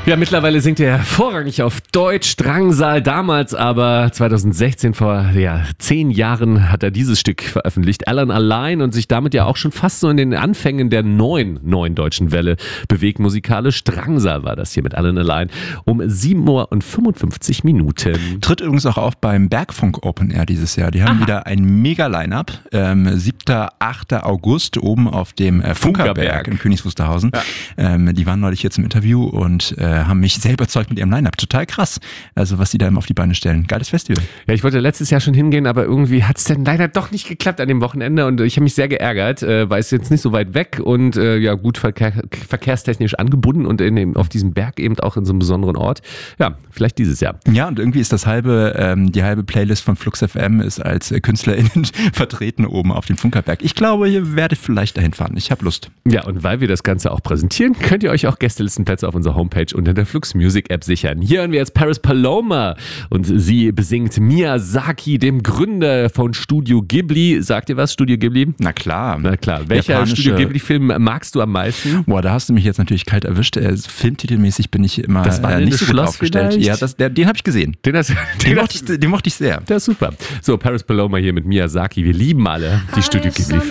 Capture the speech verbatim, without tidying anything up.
Ja, mittlerweile singt er vorrangig auf Deutsch, Drangsal, damals aber zwanzig sechzehn, vor ja, zehn Jahren, hat er dieses Stück veröffentlicht, Alan Allein, und sich damit ja auch schon fast so in den Anfängen der neuen, neuen deutschen Welle bewegt musikalisch. Drangsal war das hier mit Alan Allein um sieben Uhr und fünfundfünfzig Minuten. Tritt übrigens auch auf beim Bergfunk Open Air dieses Jahr. Die haben Aha. wieder ein Mega-Line-Up. Ähm, siebter, achter August oben auf dem äh, Funkerberg, Funkerberg in Königs Wusterhausen. Ja. Ähm, die waren neulich hier zum Interview und äh, haben mich sehr überzeugt mit ihrem Line-Up. Total krass. Also was die da immer auf die Beine stellen. Geiles Festival. Ja, ich wollte letztes Jahr schon hingehen, aber irgendwie hat es dann leider doch nicht geklappt an dem Wochenende und ich habe mich sehr geärgert, äh, weil es jetzt nicht so weit weg und äh, ja gut verkehr, verkehrstechnisch angebunden und in dem, auf diesem Berg eben auch in so einem besonderen Ort. Ja, vielleicht dieses Jahr. Ja, und irgendwie ist das halbe, ähm, die halbe Playlist von Flux F M ist als äh, KünstlerInnen vertreten oben auf dem Funkerberg. Ich glaube, ihr werdet vielleicht dahin fahren. Ich habe Lust. Ja, und weil wir das Ganze auch präsentieren, könnt ihr euch auch Gästelistenplätze auf unserer Homepage unter der Flux Music App sichern. Hier hören wir jetzt Paris Paloma und sie besingt Miyazaki, dem Gründer von Studio Ghibli. Sagt ihr was, Studio Ghibli? Na klar. Na klar. Welcher Japanische... Studio Ghibli-Film magst du am meisten? Boah, da hast du mich jetzt natürlich kalt erwischt. Äh, filmtitelmäßig bin ich immer das war äh, nicht so gut Schloss aufgestellt. Vielleicht? Ja, das, der, den habe ich gesehen. Den, hast, den, den, mochte ich, den mochte ich sehr. Der ist super. So, Paris Paloma hier mit Miyazaki. Wir lieben alle die Studio Ghibli.